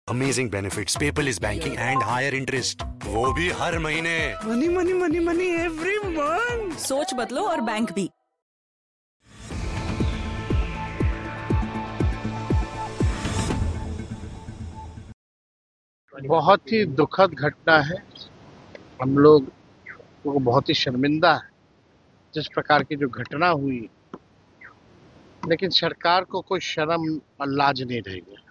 Amazing benefits, paperless banking and higher interest. वो भी हर महीने. Money, money, money, money every month. सोच बदलो और बैंक भी. बहुत ही दुखद घटना है। हम लोग को बहुत ही शर्मिंदा है जिस प्रकार की जो घटना हुई, लेकिन सरकार को कोई शर्म और लाज नहीं रह गया।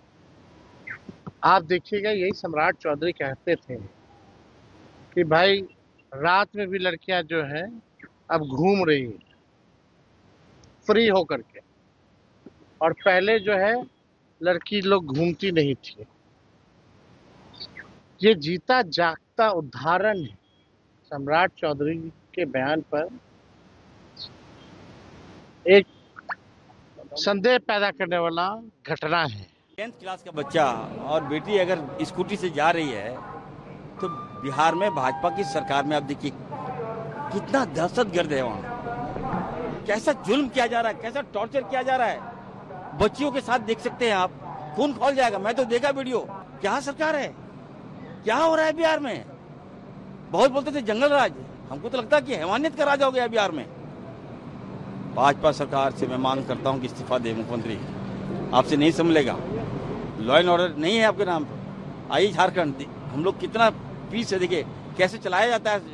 आप देखिएगा, यही सम्राट चौधरी कहते थे कि भाई रात में भी लड़कियां जो हैं अब घूम रही हैं फ्री होकर के, और पहले जो है लड़की लोग घूमती नहीं थी। ये जीता जागता उदाहरण है सम्राट चौधरी के बयान पर एक संदेह पैदा करने वाला घटना है। 10th क्लास का बच्चा और बेटी अगर स्कूटी से जा रही है तो बिहार में भाजपा की सरकार में आप देखिए कितना दहशतगर्द है। वहाँ कैसा जुल्म किया जा रहा है, कैसा टॉर्चर किया जा रहा है। बच्चियों के साथ देख सकते हैं आप, खून खौल जाएगा। मैं तो देखा वीडियो। क्या सरकार है, क्या हो रहा है बिहार में। बहुत बोलते थे जंगल राज, हमको तो लगता है कि हैवानियत का राज हो गया बिहार में। भाजपा सरकार से मैं मांग करता हूं कि इस्तीफा दे मुख्यमंत्री, आपसे नहीं संभलेगा। लॉ एंड ऑर्डर नहीं है आपके नाम। आइए झारखंड, हम लोग कितना पीस है, देखिए कैसे चलाया जाता है